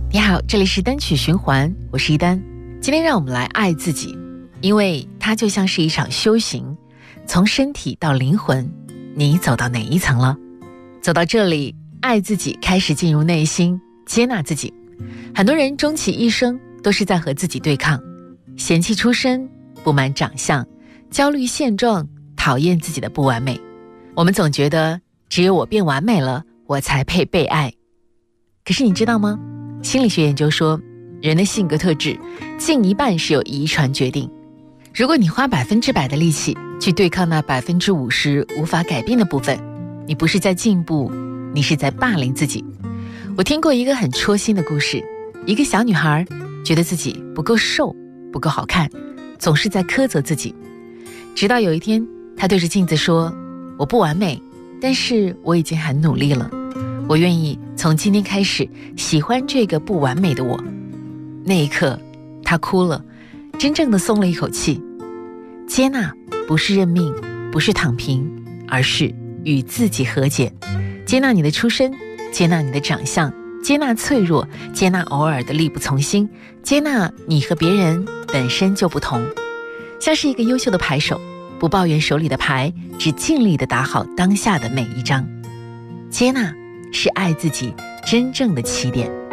你好，这里是单曲循环，我是一丹。今天让我们来爱自己，因为它就像是一场修行，从身体到灵魂，你走到哪一层了？走到这里，爱自己开始进入内心，接纳自己。很多人终其一生都是在和自己对抗，嫌弃出身，不满长相，焦虑现状，讨厌自己的不完美。我们总觉得只有我变完美了，我才配被爱。可是你知道吗？心理学研究说，人的性格特质近一半是由遗传决定。如果你花100%的力气去对抗那50%无法改变的部分，你不是在进步，你是在霸凌自己。我听过一个很戳心的故事，一个小女孩觉得自己不够瘦，不够好看，总是在苛责自己。直到有一天，她对着镜子说，我不完美，但是我已经很努力了，我愿意从今天开始喜欢这个不完美的我。那一刻她哭了，真正的松了一口气。接纳不是认命，不是躺平，而是与自己和解。接纳你的出身，接纳你的长相，接纳脆弱，接纳偶尔的力不从心，接纳你和别人本身就不同。像是一个优秀的牌手，不抱怨手里的牌，只尽力地打好当下的每一张。接纳是爱自己真正的起点。